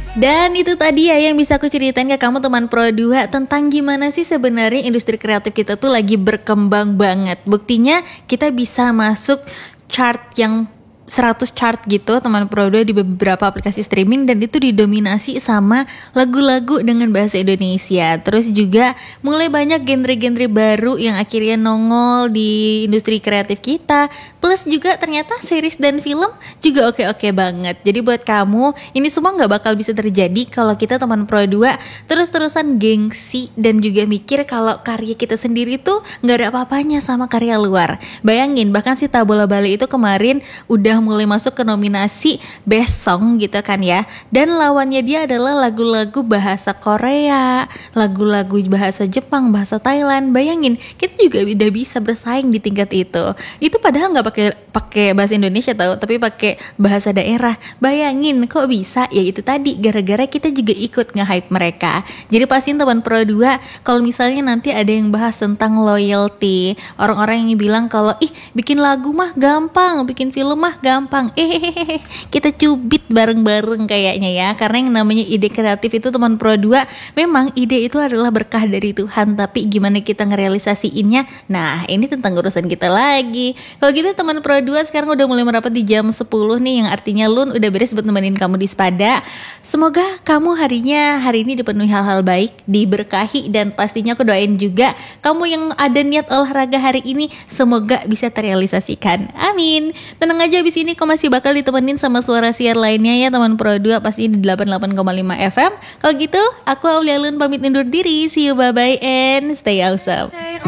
Dan itu tadi ya yang bisa aku ceritain ke kamu teman Pro 2 tentang gimana sih sebenarnya industri kreatif kita tuh lagi berkembang banget. Buktinya kita bisa masuk chart yang 100 chart gitu teman Pro 2 di beberapa aplikasi streaming, dan itu didominasi sama lagu-lagu dengan bahasa Indonesia. Terus juga mulai banyak genre-genre baru yang akhirnya nongol di industri kreatif kita. Plus juga ternyata series dan film juga oke-oke banget. Jadi buat kamu ini semua gak bakal bisa terjadi kalau kita teman Pro 2 terus-terusan gengsi dan juga mikir kalau karya kita sendiri tuh gak ada apa-apanya sama karya luar. Bayangin bahkan si Tabola Bali itu kemarin udah mulai masuk ke nominasi Best Song gitu kan ya. Dan lawannya dia adalah lagu-lagu bahasa Korea, lagu-lagu bahasa Jepang, bahasa Thailand. Bayangin kita juga udah bisa bersaing di tingkat itu. Itu padahal nggak pakai bahasa Indonesia tahu, tapi pakai bahasa daerah. Bayangin kok bisa? Ya itu tadi gara-gara kita juga ikut nge-hype mereka. Jadi pastiin teman Pro 2 kalau misalnya nanti ada yang bahas tentang loyalty, orang-orang yang bilang kalau bikin lagu mah gampang, bikin film mah gampang. Kita cubit bareng-bareng kayaknya ya. Karena yang namanya ide kreatif itu teman Pro 2, memang ide itu adalah berkah dari Tuhan, tapi gimana kita ngerealisasiinnya? Nah, ini tentang urusan kita lagi. Kalau gitu teman Pro 2 sekarang udah mulai merapat di jam 10 nih, yang artinya Lun udah beres buat nemenin kamu di Spada. Semoga kamu hari ini dipenuhi hal-hal baik, diberkahi, dan pastinya aku doain juga kamu yang ada niat olahraga hari ini semoga bisa terrealisasikan. Amin. Tenang aja, abis ini kamu masih bakal ditemenin sama suara siar lainnya ya teman Pro 2, pasti di 88,5 FM. Kalau gitu aku Aulia Lun pamit undur diri. See you, bye bye and stay awesome.